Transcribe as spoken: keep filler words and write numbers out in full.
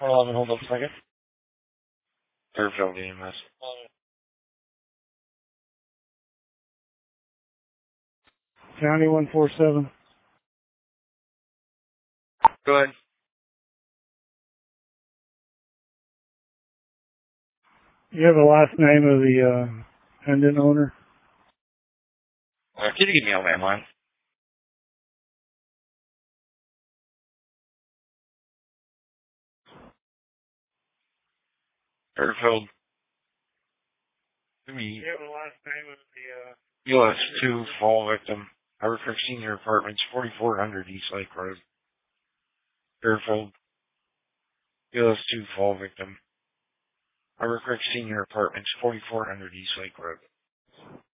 Hold on, hold on a second. Fairfield E M S. County one four seven. Go ahead. You have the last name of the uh, pendant owner? Uh, can you give me a landline? Fairfield. Give me You have the last name of the uh, U S two fall victim. Haverford Senior Apartments, forty-four hundred East Lake Road. Fairfield. U S two fall victim. Haverford Senior Apartments, forty-four hundred East Lake Road.